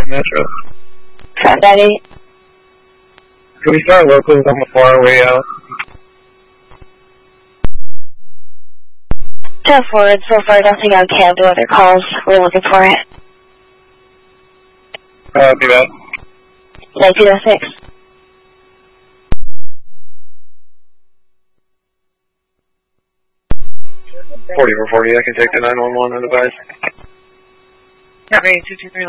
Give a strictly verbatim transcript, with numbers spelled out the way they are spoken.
Metro. Five nine eight. Can we start locals on the far way out? ten forward, so far nothing on cam, no other calls. We're looking for it. Uh, be that. nineteen oh six. forty over forty, I can take the nine one one on the device. Got ready, two two three.